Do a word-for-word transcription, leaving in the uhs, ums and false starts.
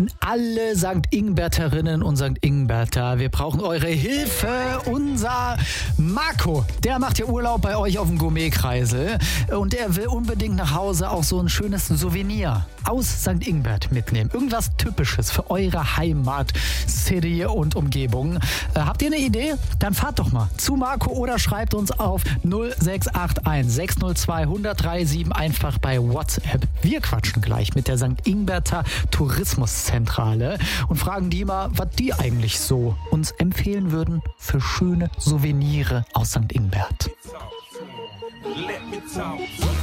an alle Sankt Ingberterinnen und Sankt Ingberter. Wir brauchen eure Hilfe. Unser Marco, der macht ja Urlaub bei euch auf dem Gourmetkreisel und er will unbedingt nach Hause auch so ein schönes Souvenir aus Sankt Ingbert mitnehmen. Irgendwas Typisches für eure Heimat, City und Umgebung. Äh, habt ihr eine Idee? Dann fahrt doch mal zu Marco oder schreibt uns auf null sechs acht eins sechs null zwei eins null drei sieben einfach bei WhatsApp. Wir quatschen gleich mit der Sankt Ingberter Tourismuszentrale und fragen die mal, was die eigentlich so uns empfehlen würden für schöne Souvenire aus Sankt Ingbert.